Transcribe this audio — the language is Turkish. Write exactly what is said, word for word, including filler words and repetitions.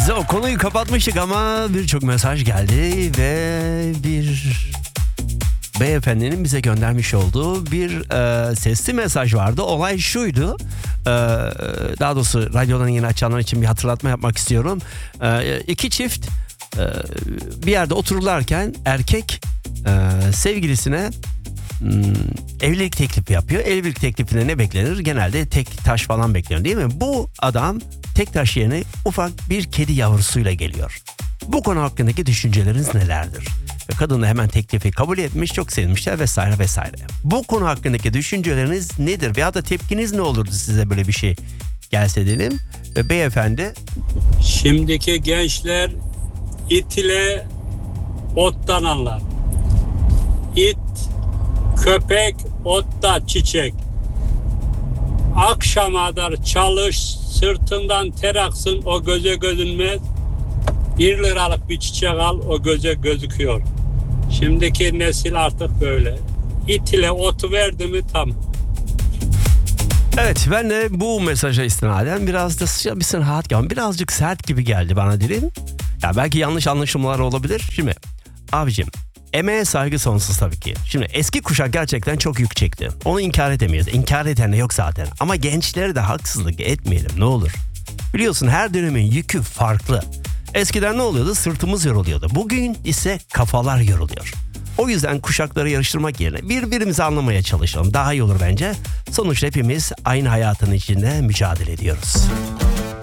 Neyse, o konuyu kapatmıştık ama birçok mesaj geldi ve bir beyefendinin bize göndermiş olduğu bir e, sesli mesaj vardı. Olay şuydu. E, daha doğrusu radyodan yeni açanlar için bir hatırlatma yapmak istiyorum. E, iki çift e, bir yerde otururlarken erkek e, sevgilisine Hmm, evlilik teklifi yapıyor. Evlilik teklifinde ne beklenir? Genelde tek taş falan beklenir, değil mi? Bu adam tek taş yerine ufak bir kedi yavrusuyla geliyor. Bu konu hakkındaki düşünceleriniz nelerdir? Ve kadın da hemen teklifi kabul etmiş, çok sevmişler vesaire vesaire. Bu konu hakkındaki düşünceleriniz nedir? Veya da tepkiniz ne olurdu size böyle bir şey gelse dedim. Ve beyefendi... Şimdiki gençler it ile ottan anlar. İt, köpek, otta çiçek. Akşama kadar çalış, sırtından ter aksın, o göze gözünmez. Bir liralık bir çiçek al, o göze gözüküyor. Şimdiki nesil artık böyle. İt ile otu verdi mi tam. Evet, ben de bu mesaja istinaden biraz da sıcak bir sınahat geldi. Birazcık sert gibi geldi bana dilim. Ya belki yanlış anlaşılmalar olabilir. Şimdi abicim, emeğe saygı sonsuz tabii ki. Şimdi eski kuşak gerçekten çok yük çekti. Onu inkar edemeyiz. İnkar eden de yok zaten. Ama gençlere de haksızlık etmeyelim ne olur. Biliyorsun her dönemin yükü farklı. Eskiden ne oluyordu? Sırtımız yoruluyordu. Bugün ise kafalar yoruluyor. O yüzden kuşakları yarıştırmak yerine birbirimizi anlamaya çalışalım. Daha iyi olur bence. Sonuçta hepimiz aynı hayatın içinde mücadele ediyoruz.